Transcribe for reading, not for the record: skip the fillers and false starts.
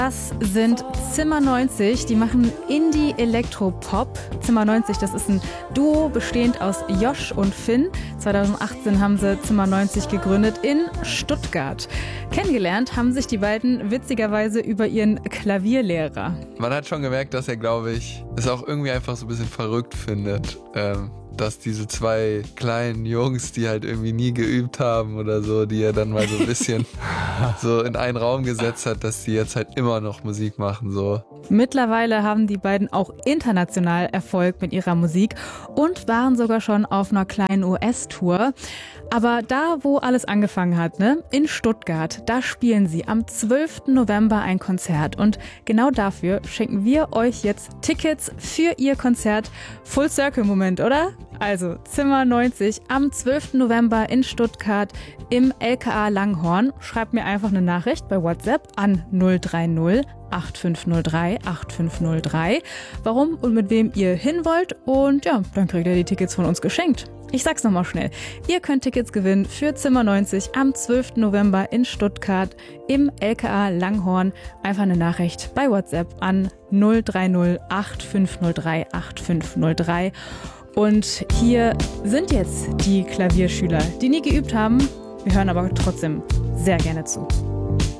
Das sind Zimmer 90, die machen Indie-Elektropop. Zimmer 90, das ist ein Duo bestehend aus Josh und Finn. 2018 haben sie Zimmer 90 gegründet in Stuttgart. Kennengelernt haben sich die beiden witzigerweise über ihren Klavierlehrer. Man hat schon gemerkt, dass er, glaube ich, es auch irgendwie einfach so ein bisschen verrückt findet, dass diese zwei kleinen Jungs, die halt irgendwie nie geübt haben oder so, die er dann mal so ein bisschen so in einen Raum gesetzt hat, dass die jetzt halt immer noch Musik machen, so. Mittlerweile haben die beiden auch international Erfolg mit ihrer Musik und waren sogar schon auf einer kleinen US-Tour. Aber da, wo alles angefangen hat, ne, in Stuttgart, da spielen sie am 12. November ein Konzert. Und genau dafür schenken wir euch jetzt Tickets für ihr Konzert. Full Circle Moment, oder? Also Zimmer 90 am 12. November in Stuttgart im LKA Langhorn. Schreibt mir einfach eine Nachricht bei WhatsApp an 030 8503 8503, warum und mit wem ihr hin wollt. Und ja, dann kriegt ihr die Tickets von uns geschenkt. Ich sag's nochmal schnell. Ihr könnt Tickets gewinnen für Zimmer 90 am 12. November in Stuttgart im LKA Langhorn. Einfach eine Nachricht bei WhatsApp an 030 8503 8503. Und hier sind jetzt die Klavierschüler, die nie geübt haben. Wir hören aber trotzdem sehr gerne zu.